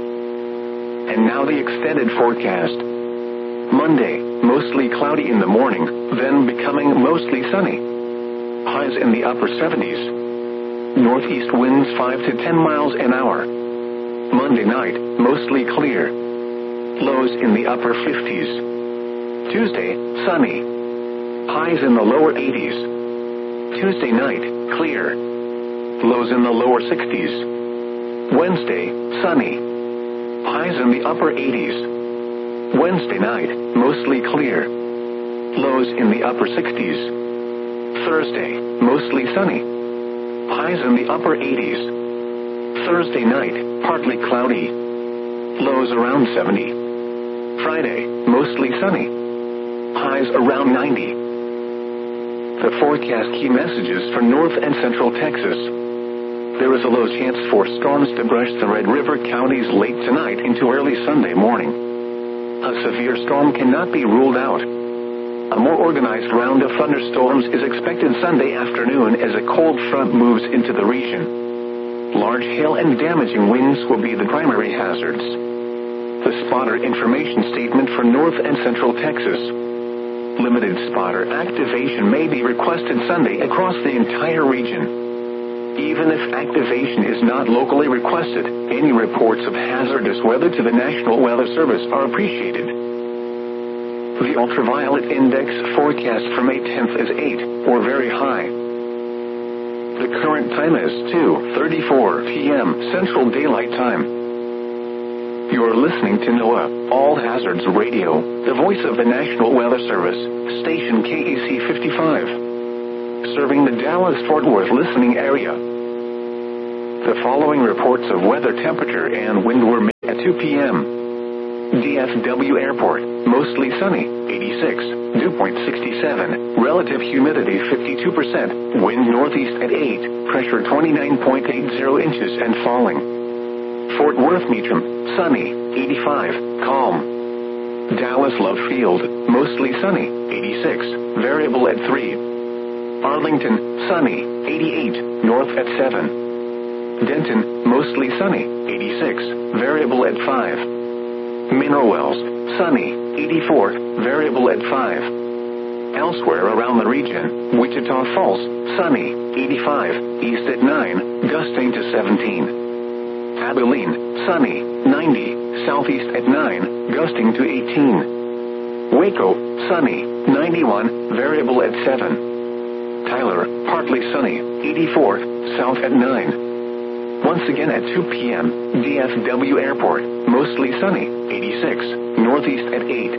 And now the extended forecast. Monday, mostly cloudy in the morning, then becoming mostly sunny. Highs in the upper seventies. Northeast winds five to ten miles an hour. Monday night, mostly clear. Lows in the upper fifties. Tuesday, sunny. Highs in the lower eighties. Tuesday night, clear. Lows in the lower sixties. Wednesday, sunny. Highs in the upper eighties. Wednesday night, mostly clear. Lows in the upper sixties. Thursday, mostly sunny. Highs in the upper eighties. Thursday night, partly cloudy. Lows around seventy. Friday, mostly sunny. Highs around ninety. The forecast key messages for North and Central Texas. There is a low chance for storms to brush the Red River counties late tonight into early Sunday morning. A severe storm cannot be ruled out. A more organized round of thunderstorms is expected Sunday afternoon as a cold front moves into the region. Large hail and damaging winds will be the primary hazards. The spotter information statement for North and Central Texas. Limited spotter activation may be requested Sunday across the entire region. Even if activation is not locally requested, any reports of hazardous weather to the National Weather Service are appreciated. The ultraviolet index forecast for May tenth is eight, or very high. The current time is two thirty-four p.m. Central Daylight Time. You are listening to NOAA All Hazards Radio, the voice of the National Weather Service, station K E C fifty-five, serving the Dallas-Fort Worth listening area. The following reports of weather, temperature, and wind were made at two p.m. D F W Airport, mostly sunny, eighty-six, dew point sixty-seven, relative humidity fifty-two percent, wind northeast at eight, pressure twenty-nine point eight zero inches and falling. Fort Worth Meacham, sunny, eighty-five, calm. Dallas Love Field, mostly sunny, eighty-six, variable at three. Arlington, sunny, eighty-eight, north at seven. Denton, mostly sunny, eighty-six, variable at five. Mineral Wells, sunny, eighty-four, variable at five. Elsewhere around the region, Wichita Falls, sunny, eighty-five, east at nine, gusting to seventeen. Abilene, sunny, ninety, southeast at nine, gusting to eighteen. Waco, sunny, ninety-one, variable at seven. Tyler, partly sunny, eighty-four, south at nine. Once again at two p.m., D F W Airport, mostly sunny, eighty-six, northeast at eight.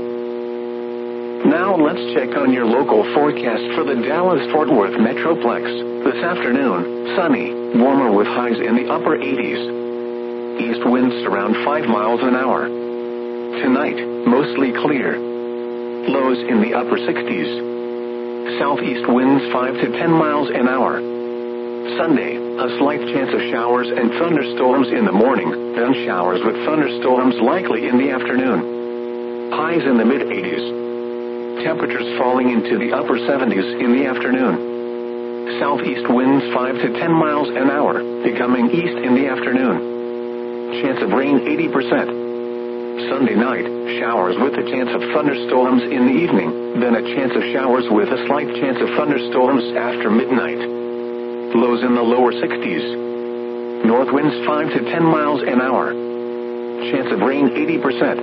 Now let's check on your local forecast for the Dallas-Fort Worth Metroplex. This afternoon, sunny, warmer with highs in the upper eighties. East winds around five miles an hour. Tonight, mostly clear. Lows in the upper sixties. Southeast winds five to ten miles an hour. Sunday, a slight chance of showers and thunderstorms in the morning, then showers with thunderstorms likely in the afternoon. Highs in the mid-eighties. Temperatures falling into the upper seventies in the afternoon. Southeast winds five to ten miles an hour, becoming east in the afternoon. Chance of rain eighty percent. Sunday night, showers with a chance of thunderstorms in the evening, then a chance of showers with a slight chance of thunderstorms after midnight. Lows in the lower sixties. North winds five to ten miles an hour. Chance of rain eighty percent.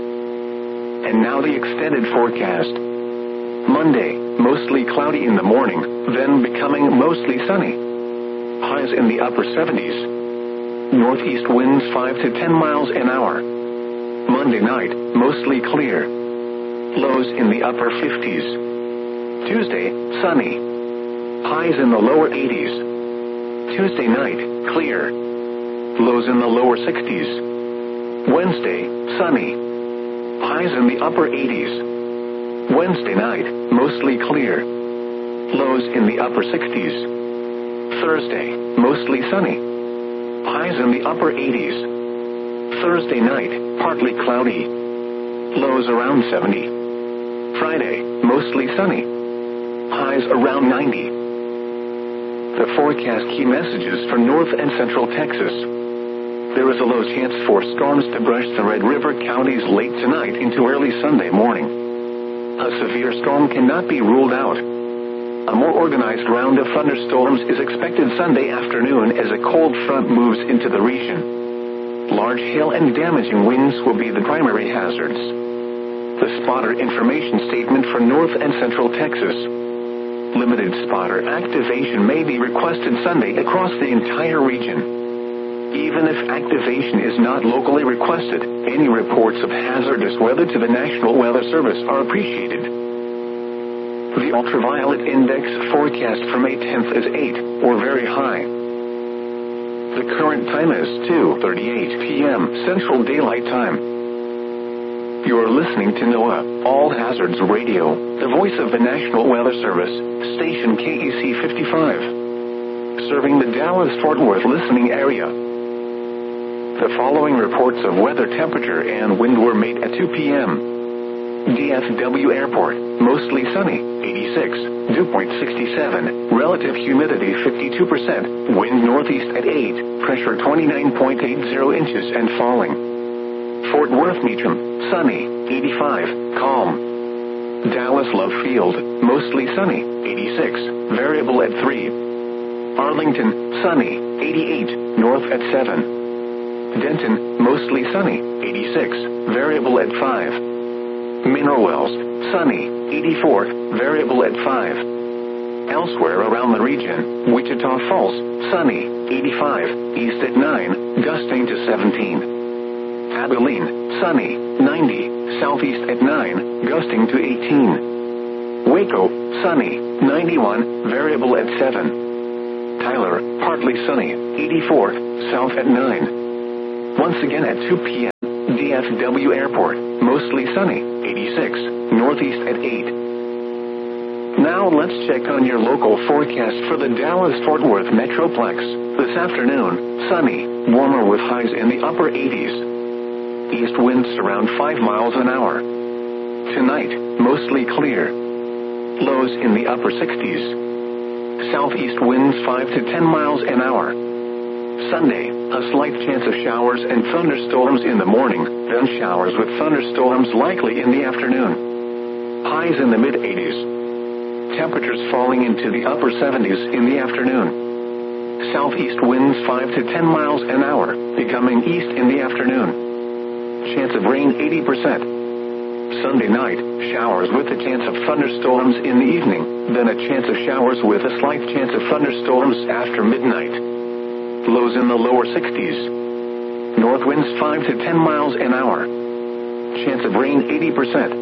And now the extended forecast. Monday, mostly cloudy in the morning, then becoming mostly sunny. Highs in the upper seventies. Northeast winds five to ten miles an hour. Monday night, mostly clear. Lows in the upper fifties. Tuesday, sunny. Highs in the lower eighties. Tuesday night, clear. Lows in the lower sixties. Wednesday, sunny. Highs in the upper eighties. Wednesday night, mostly clear. Lows in the upper sixties. Thursday, mostly sunny. Highs in the upper eighties. Thursday night, partly cloudy. Lows around seventy. Friday, mostly sunny. Highs around ninety. The forecast key messages for North and Central Texas. There is a low chance for storms to brush the Red River counties late tonight into early Sunday morning. A severe storm cannot be ruled out. A more organized round of thunderstorms is expected Sunday afternoon as a cold front moves into the region. Large hail and damaging winds will be the primary hazards. The spotter information statement for North and Central Texas. Limited spotter activation may be requested Sunday across the entire region. Even if activation is not locally requested, any reports of hazardous weather to the National Weather Service are appreciated. The ultraviolet index forecast for May tenth is eight, or very high. The current time is two thirty-eight p.m. Central Daylight Time. You are listening to NOAA, All Hazards Radio, the voice of the National Weather Service, station K E C fifty-five. Serving the Dallas-Fort Worth listening area. The following reports of weather temperature and wind were made at two p.m. D F W Airport, mostly sunny, eighty-six, dew point sixty-seven, relative humidity fifty-two percent, wind northeast at eight, pressure twenty-nine point eight zero inches and falling. Fort Worth Meacham, sunny, eighty-five, calm. Dallas Love Field, mostly sunny, eighty-six, variable at three. Arlington, sunny, eighty-eight, north at seven. Denton, mostly sunny, eighty-six, variable at five. Mineral Wells, sunny, eighty-four, variable at five. Elsewhere around the region, Wichita Falls, sunny, eighty-five, east at nine, gusting to seventeen. Abilene, sunny, ninety, southeast at nine, gusting to eighteen. Waco, sunny, ninety-one, variable at seven. Tyler, partly sunny, eighty-four, south at nine. Once again at two p.m., D F W Airport, mostly sunny, eighty-six, northeast at eight. Now let's check on your local forecast for the Dallas-Fort Worth Metroplex. This afternoon, sunny, warmer with highs in the upper eighties. East winds around five miles an hour. Tonight, mostly clear. Lows in the upper sixties. Southeast winds five to ten miles an hour. Sunday, a slight chance of showers and thunderstorms in the morning, then showers with thunderstorms likely in the afternoon. Highs in the mid-eighties. Temperatures falling into the upper seventies in the afternoon. Southeast winds five to ten miles an hour, becoming east in the afternoon. Chance of rain eighty percent. Sunday night, showers with a chance of thunderstorms in the evening, then a chance of showers with a slight chance of thunderstorms after midnight. Lows in the lower sixties. North winds five to ten miles an hour. Chance of rain eighty percent.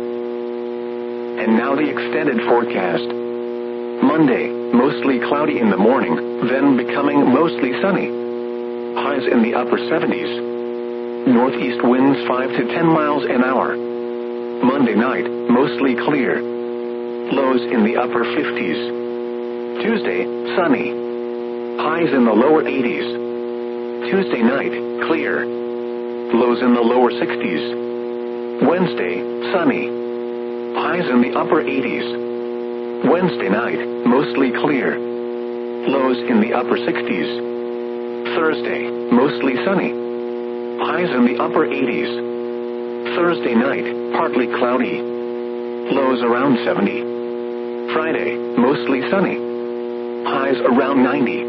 And now the extended forecast. Monday, mostly cloudy in the morning, then becoming mostly sunny. Highs in the upper seventies. Northeast winds five to ten miles an hour. Monday night, mostly clear. Lows in the upper fifties. Tuesday, sunny. Highs in the lower eighties. Tuesday night, clear. Lows in the lower sixties. Wednesday, sunny. Highs in the upper eighties. Wednesday night, mostly clear. Lows in the upper sixties. Thursday, mostly sunny. Highs in the upper eighties. Thursday night, partly cloudy. Lows around seventy. Friday, mostly sunny. Highs around ninety.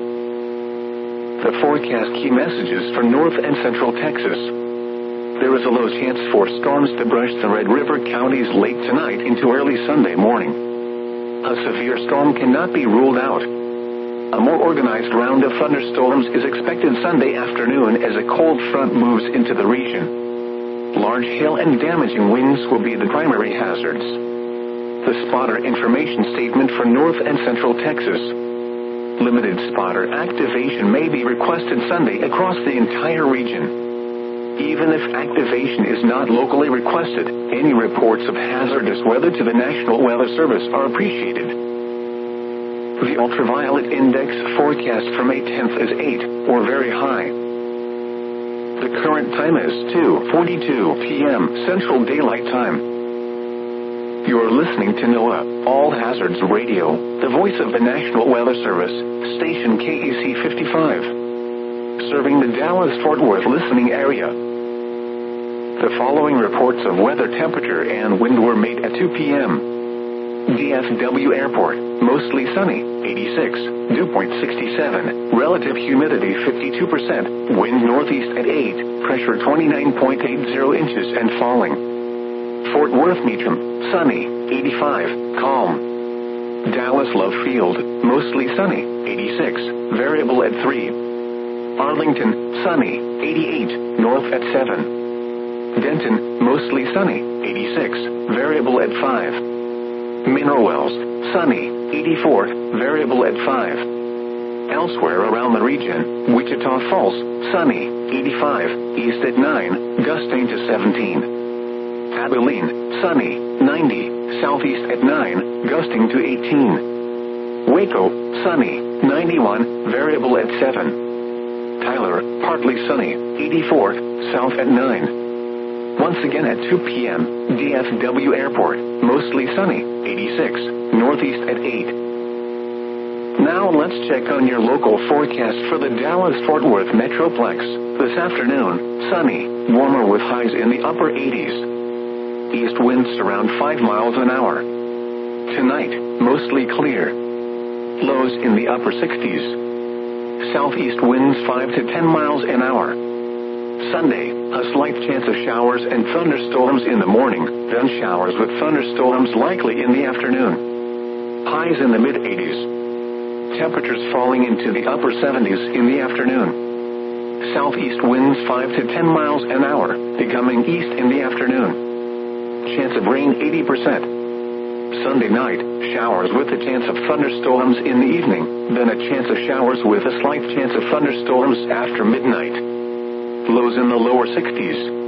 The forecast key messages for North and Central Texas. There is a low chance for storms to brush the Red River counties late tonight into early Sunday morning. A severe storm cannot be ruled out. A more organized round of thunderstorms is expected Sunday afternoon as a cold front moves into the region. Large hail and damaging winds will be the primary hazards. The spotter information statement for North and Central Texas. Limited spotter activation may be requested Sunday across the entire region. Even if activation is not locally requested, any reports of hazardous weather to the National Weather Service are appreciated. The ultraviolet index forecast for May tenth is eight, or very high. The current time is two forty-two p.m. Central Daylight Time. You are listening to NOAA, All Hazards Radio, the voice of the National Weather Service, station K A C fifty-five. Serving the Dallas-Fort Worth listening area. The following reports of weather temperature and wind were made at two p.m. D F W Airport, mostly sunny, eighty-six, dew point sixty-seven, relative humidity fifty-two percent, wind northeast at eight, pressure twenty-nine point eight zero inches and falling. Fort Worth Meacham, sunny, eighty-five, calm. Dallas Love Field, mostly sunny, eighty-six, variable at three. Arlington, sunny, eighty-eight, north at seven. Denton, mostly sunny, eighty-six, variable at five. Mineral Wells, sunny, eighty-four, variable at five. Elsewhere around the region, Wichita Falls, sunny, eighty-five, east at nine, gusting to seventeen. Abilene, sunny, ninety, southeast at nine, gusting to eighteen. Waco, sunny, ninety-one, variable at seven. Tyler, partly sunny, eighty-four, south at nine. Once again at two p.m., D F W Airport, mostly sunny, eighty-six, northeast at eight. Now let's check on your local forecast for the Dallas-Fort Worth Metroplex. This afternoon, sunny, warmer with highs in the upper eighties. East winds around five miles an hour. Tonight, mostly clear. Lows in the upper sixties. Southeast winds five to ten miles an hour. Sunday, a slight chance of showers and thunderstorms in the morning, then showers with thunderstorms likely in the afternoon. Highs in the mid-eighties. Temperatures falling into the upper seventies in the afternoon. Southeast winds five to ten miles an hour, becoming east in the afternoon. Chance of rain eighty percent. Sunday night, showers with a chance of thunderstorms in the evening, then a chance of showers with a slight chance of thunderstorms after midnight. Lows in the lower sixties.